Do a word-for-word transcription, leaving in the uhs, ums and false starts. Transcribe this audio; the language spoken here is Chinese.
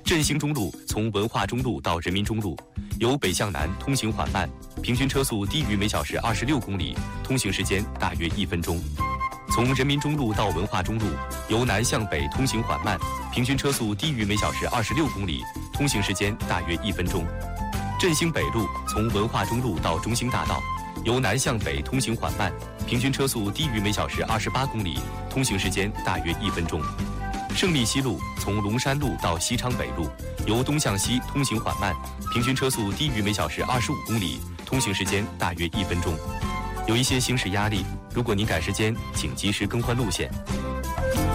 振兴中路从文化中路到人民中路，由北向南通行缓慢，平均车速低于每小时二十六公里，通行时间大约一分钟。从人民中路到文化中路，由南向北通行缓慢，平均车速低于每小时二十六公里，通行时间大约一分钟。振兴北路从文化中路到中兴大道，由南向北通行缓慢，平均车速低于每小时二十八公里，通行时间大约一分钟。胜利西路从龙山路到西昌北路，由东向西通行缓慢，平均车速低于每小时二十五公里，通行时间大约一分钟。有一些行驶压力，如果您赶时间，请及时更换路线。